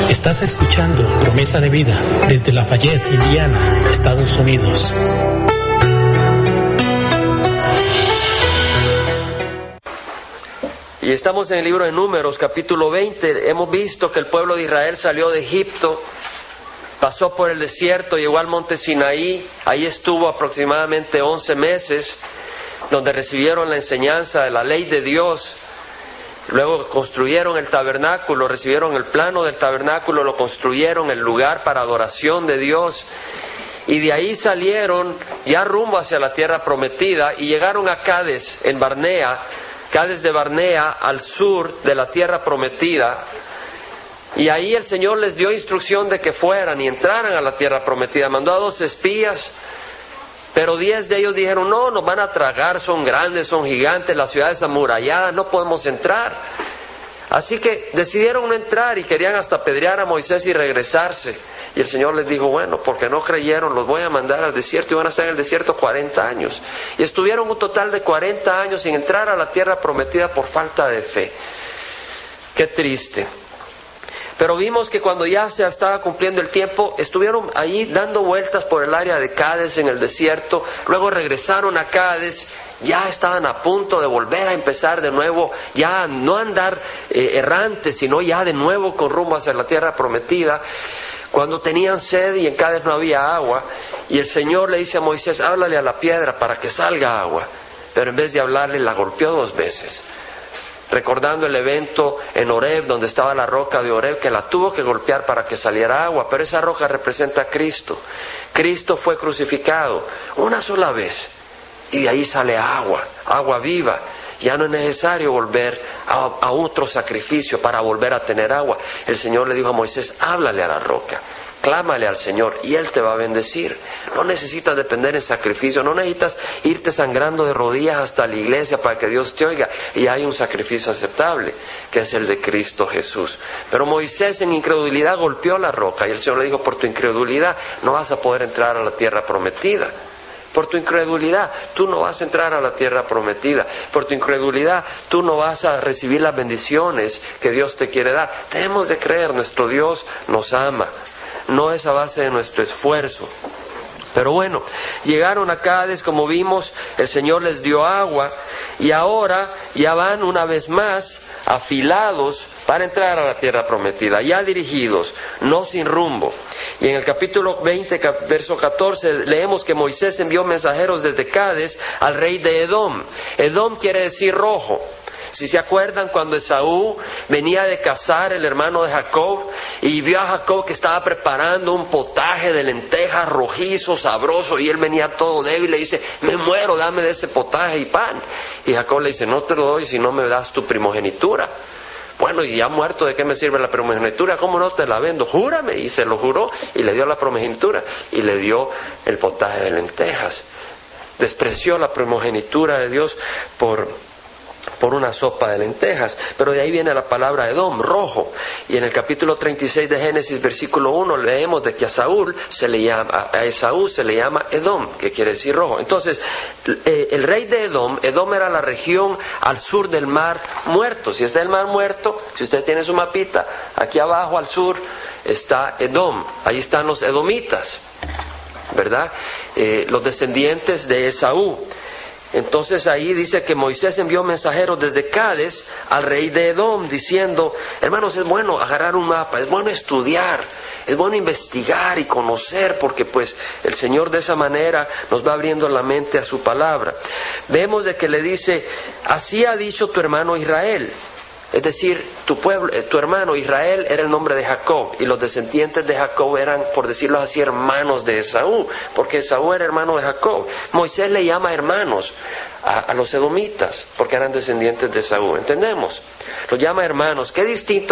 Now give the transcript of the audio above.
Estás escuchando Promesa de Vida desde Lafayette, Indiana, Estados Unidos. Y estamos en el libro de Números, capítulo 20. Hemos visto que el pueblo de Israel salió de Egipto, pasó por el desierto, llegó al monte Sinaí. Ahí estuvo aproximadamente 11 meses, donde recibieron la enseñanza de la ley de Dios. Luego construyeron el tabernáculo, recibieron el plano del tabernáculo, lo construyeron, el lugar para adoración de Dios. Y de ahí salieron ya rumbo hacia la tierra prometida y llegaron a Cades, en Barnea, Cades de Barnea, al sur de la tierra prometida. Y ahí el Señor les dio instrucción de que fueran y entraran a la tierra prometida. Mandó a 2 espías, pero 10 de ellos dijeron: no, nos van a tragar, son grandes, son gigantes, las ciudades amuralladas, no podemos entrar. Así que decidieron no entrar y querían hasta apedrear a Moisés y regresarse. Y el Señor les dijo: bueno, porque no creyeron, los voy a mandar al desierto. Y van a estar en el desierto 40 años. Y estuvieron un total de 40 años sin entrar a la tierra prometida por falta de fe. Qué triste. Pero vimos que cuando ya se estaba cumpliendo el tiempo, estuvieron ahí dando vueltas por el área de Cades en el desierto. Luego regresaron a Cades. Ya estaban a punto de volver a empezar de nuevo, ya no andar errantes, sino ya de nuevo con rumbo hacia la tierra prometida. Cuando tenían sed y en Cades no había agua, y el Señor le dice a Moisés: háblale a la piedra para que salga agua. Pero en vez de hablarle, la golpeó 2 veces. Recordando el evento en Horeb, donde estaba la roca de Horeb, que la tuvo que golpear para que saliera agua. Pero esa roca representa a Cristo. Cristo fue crucificado una sola vez, y de ahí sale agua, agua viva. Ya no es necesario volver a otro sacrificio para volver a tener agua. El Señor le dijo a Moisés: háblale a la roca, clámale al Señor y Él te va a bendecir. No necesitas depender en sacrificio, no necesitas irte sangrando de rodillas hasta la iglesia para que Dios te oiga. Y hay un sacrificio aceptable, que es el de Cristo Jesús. Pero Moisés en incredulidad golpeó la roca y el Señor le dijo: por tu incredulidad no vas a poder entrar a la tierra prometida. Por tu incredulidad, tú no vas a entrar a la tierra prometida. Por tu incredulidad, tú no vas a recibir las bendiciones que Dios te quiere dar. Tenemos de creer, nuestro Dios nos ama. No es a base de nuestro esfuerzo. Pero bueno, llegaron a Cades, como vimos, el Señor les dio agua. Y ahora ya van una vez más afilados para entrar a la tierra prometida, ya dirigidos, no sin rumbo. Y en el capítulo 20, verso 14, leemos que Moisés envió mensajeros desde Cades al rey de Edom. Edom quiere decir rojo. Si se acuerdan, cuando Esaú venía de cazar, el hermano de Jacob, y vio a Jacob que estaba preparando un potaje de lentejas rojizo, sabroso, y él venía todo débil, le dice: me muero, dame de ese potaje y pan. Y Jacob le dice: no te lo doy si no me das tu primogenitura. Bueno, y ya muerto, ¿de qué me sirve la primogenitura? ¿Cómo no te la vendo? Júrame. Y se lo juró y le dio la primogenitura y le dio el potaje de lentejas. Despreció la primogenitura de Dios por una sopa de lentejas. Pero de ahí viene la palabra Edom, rojo. Y en el capítulo 36 de Génesis, versículo 1, leemos de que a Esaú se le llama Edom, que quiere decir rojo. Entonces, el rey de Edom era la región al sur del Mar Muerto. Si está el Mar Muerto, si usted tiene su mapita, aquí abajo al sur está Edom. Ahí están los edomitas, ¿verdad? Los descendientes de Esaú. Entonces ahí dice que Moisés envió mensajeros desde Cades al rey de Edom diciendo: hermanos, es bueno agarrar un mapa, es bueno estudiar, es bueno investigar y conocer, porque pues el Señor de esa manera nos va abriendo la mente a su palabra. Vemos de que le dice: así ha dicho tu hermano Israel. Es decir, tu hermano Israel era el nombre de Jacob, y los descendientes de Jacob eran, por decirlo así, hermanos de Esaú, porque Esaú era hermano de Jacob. Moisés le llama hermanos a los edomitas, porque eran descendientes de Esaú. ¿Entendemos? Los llama hermanos. Qué distinto